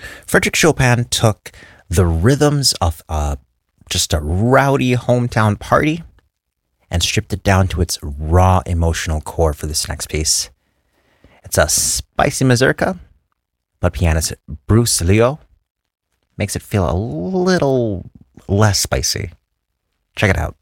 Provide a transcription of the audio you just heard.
Frederick Chopin took the rhythms of just a rowdy hometown party and stripped it down to its raw emotional core for this next piece. It's a spicy mazurka, but pianist Bruce Leo makes it feel a little less spicy. Check it out.